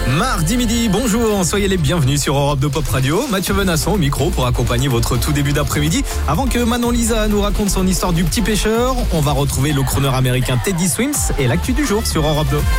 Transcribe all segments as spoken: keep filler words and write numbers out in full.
Mardi midi, bonjour, soyez les bienvenus sur Europe deux Pop Radio. Mathieu Venasson au micro pour accompagner votre tout début d'après-midi. Avant que Manon Lisa nous raconte son histoire du petit pêcheur, on va retrouver le chroneur américain Teddy Swims et l'actu du jour sur Europe deux.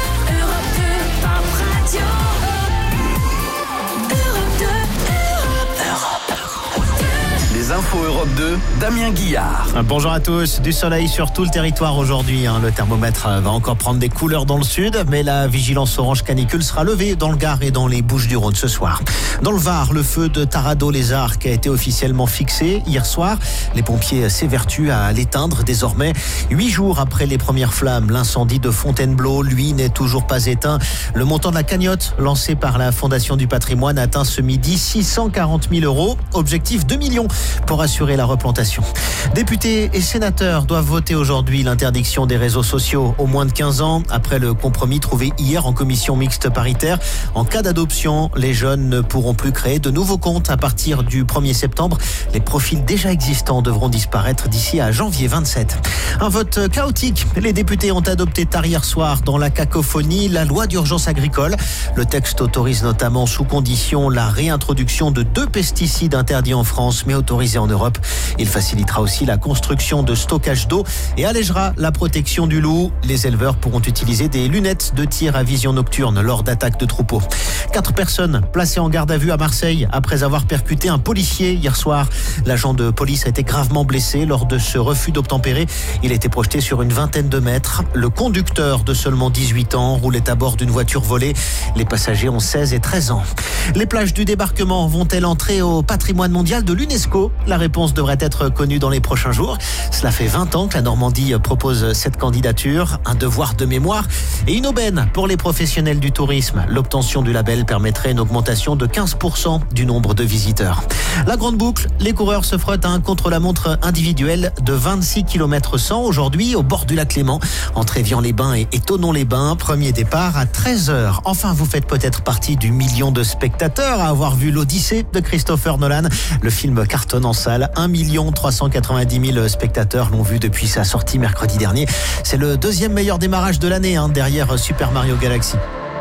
Les infos Europe deux, Damien Guillard. Bonjour à tous, du soleil sur tout le territoire aujourd'hui. Hein. Le thermomètre va encore prendre des couleurs dans le sud, mais la vigilance orange canicule sera levée dans le Gard et dans les Bouches-du-Rhône ce soir. Dans le Var, le feu de Tarado-les-Arcs a été officiellement fixé hier soir. Les pompiers s'évertuent à l'éteindre désormais. Huit jours après les premières flammes, l'incendie de Fontainebleau, lui, n'est toujours pas éteint. Le montant de la cagnotte lancée par la Fondation du patrimoine atteint ce midi six cent quarante mille euros. Objectif deux millions pour assurer la replantation. Députés et sénateurs doivent voter aujourd'hui l'interdiction des réseaux sociaux aux moins de quinze ans après le compromis trouvé hier en commission mixte paritaire. En cas d'adoption, les jeunes ne pourront plus créer de nouveaux comptes à partir du premier septembre. Les profils déjà existants devront disparaître d'ici à janvier vingt-sept. Un vote chaotique. Les députés ont adopté tard hier soir dans la cacophonie la loi d'urgence agricole. Le texte autorise notamment sous condition la réintroduction de deux pesticides interdits en France mais autorisés en Europe. Il facilitera aussi la construction de stockage d'eau et allégera la protection du loup. Les éleveurs pourront utiliser des lunettes de tir à vision nocturne lors d'attaques de troupeaux. Quatre personnes placées en garde à vue à Marseille après avoir percuté un policier hier soir. L'agent de police a été gravement blessé lors de ce refus d'obtempérer. Il a été projeté sur une vingtaine de mètres. Le conducteur de seulement dix-huit ans roulait à bord d'une voiture volée. Les passagers ont seize et treize ans. Les plages du débarquement vont-elles entrer au patrimoine mondial de l'UNESCO ? La réponse devrait être connue dans les prochains jours. Cela fait vingt ans que la Normandie propose cette candidature. Un devoir de mémoire et une aubaine pour les professionnels du tourisme. L'obtention du label permettrait une augmentation de quinze pour cent du nombre de visiteurs. La grande boucle, les coureurs se frottent un contre-la-montre individuel de vingt-six kilomètres cent aujourd'hui au bord du lac Léman, entre Évian-les-Bains et, et Thonon-les-Bains. Premier départ à treize heures. Enfin, vous faites peut-être partie du million de spectateurs à avoir vu l'Odyssée de Christopher Nolan. Le film cartonne en salle. un million trois cent quatre-vingt-dix mille spectateurs l'ont vu depuis sa sortie mercredi dernier. C'est le deuxième meilleur démarrage de l'année, hein, derrière Super Mario Galaxy.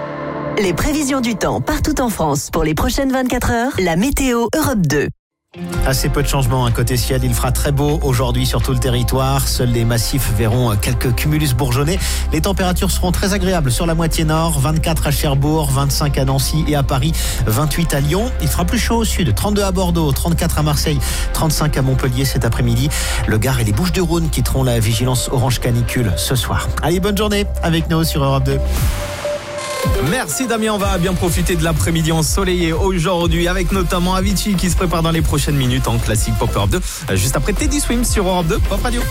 Les prévisions du temps partout en France pour les prochaines vingt-quatre heures. La météo Europe deux. Assez peu de changements à côté ciel, il fera très beau aujourd'hui sur tout le territoire. Seuls les massifs verront quelques cumulus bourgeonnés. Les températures seront très agréables sur la moitié nord, vingt-quatre à Cherbourg, vingt-cinq à Nancy et à Paris, vingt-huit à Lyon. Il fera plus chaud au sud, trente-deux à Bordeaux, trente-quatre à Marseille, trente-cinq à Montpellier cet après-midi. Le Gard et les Bouches-du-Rhône quitteront la vigilance orange canicule ce soir. Allez, bonne journée avec nous sur Europe deux. Merci Damien, on va bien profiter de l'après-midi ensoleillé aujourd'hui avec notamment Avicii qui se prépare dans les prochaines minutes en classique Pop Europe deux, juste après Teddy Swims sur Europe deux Pop Radio.